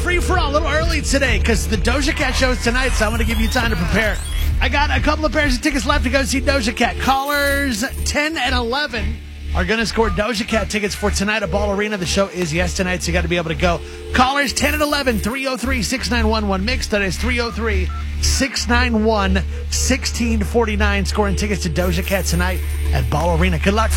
free-for-all a little early today because the Doja Cat show is tonight, so I'm going to give you time to prepare. I got a couple of pairs of tickets left to go see Doja Cat. Callers 10 and 11 are going to score Doja Cat tickets for tonight at Ball Arena. The show is tonight, so you got to be able to go. Callers 10 and 11, 303-6911 That is 303-691-1649. Scoring tickets to Doja Cat tonight at Ball Arena. Good luck.